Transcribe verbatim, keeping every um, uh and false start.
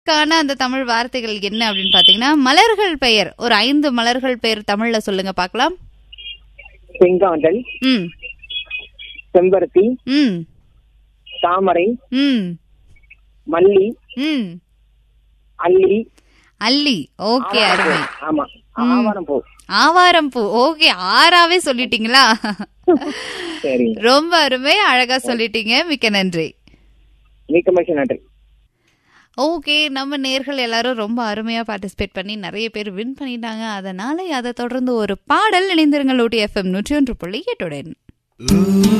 கான அந்த தமிழ் வார்த்தைகள் என்ன அப்படின்னு பாத்தீங்கன்னா, மலர்கள் பெயர் ஒரு ஐந்து மலர்கள் பெயர் தமிழ்ல சொல்லுங்க பாக்கலாம். செங்காந்தல், ம் செம்பருத்தி, ம் தாமரை, ம் மல்லி, ம் அல்லி, அல்லி. ஓகே, அருமை. ஆமா, ஆவாரம் பூ. ஆவாரம் பூ. ஓகே, ஆறாவே சொல்லிட்டீங்களா? சரி, ரொம்ப அருமை, அழகா சொல்லிட்டீங்க. மிக்க நன்றி. மிக்க மகிழ்ச்சி, நன்றி. ஓகே, நம்ம நேர்கள் எல்லாரும் ரொம்ப அருமையா பார்ட்டிசிபேட் பண்ணி நிறைய பேர் வின் பண்ணிட்டாங்க. அதனால அதை தொடர்ந்து ஒரு பாடல் இணைந்திருங்கள் ஊட்டி எஃப்எம் நூற்றி ஒன்று புள்ளி எட்டுடன்.